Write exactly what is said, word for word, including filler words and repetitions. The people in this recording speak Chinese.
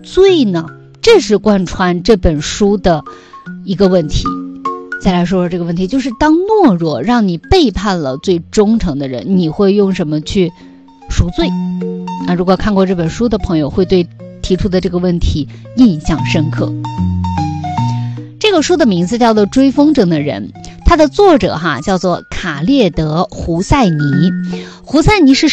罪呢？这是贯穿这本书的一个问题。再来说说这个问题，就是当懦弱让你背叛了最忠诚的人，你会用什么去赎罪啊？如果看过这本书的朋友会对提出的这个问题印象深刻。这个书的名字叫做《追风筝的人》，它的作者哈叫做卡列德·胡塞尼。胡塞尼是